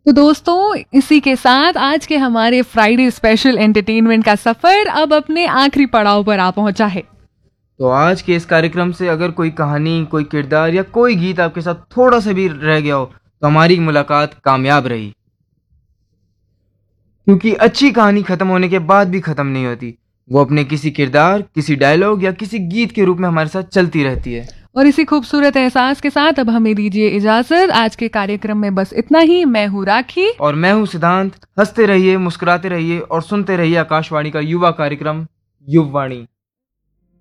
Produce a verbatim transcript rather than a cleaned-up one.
तो दोस्तों, इसी के साथ आज के हमारे फ्राइडे स्पेशल एंटरटेनमेंट का सफर अब अपने आखिरी पड़ाव पर आ पहुंचा है। तो आज के इस कार्यक्रम से अगर कोई कहानी, कोई किरदार या कोई गीत आपके साथ थोड़ा सा भी रह गया हो तो हमारी मुलाकात कामयाब रही, क्योंकि अच्छी कहानी खत्म होने के बाद भी खत्म नहीं होती। वो अपने किसी किरदार, किसी डायलॉग या किसी गीत के रूप में हमारे साथ चलती रहती है। और इसी खूबसूरत एहसास के साथ अब हमें दीजिए इजाजत। आज के कार्यक्रम में बस इतना ही। मैं हूँ राखी और मैं हूँ सिद्धांत। हंसते रहिए, मुस्कुराते रहिए और सुनते रहिए आकाशवाणी का युवा कार्यक्रम युववाणी।